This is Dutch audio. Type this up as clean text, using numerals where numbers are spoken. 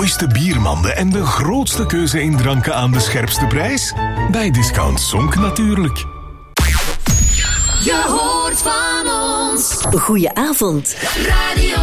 mooiste biermanden en de grootste keuze in dranken aan de scherpste prijs? Bij Discount Zonk natuurlijk. Je hoort van ons. Goeie avond. Radio